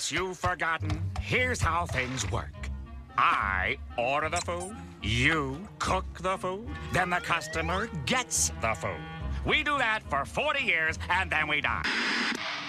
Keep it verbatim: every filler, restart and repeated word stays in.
case you've forgotten, here's how things work. I order the food, you cook the food, then the customer gets the food. We do that for forty years, and then we die.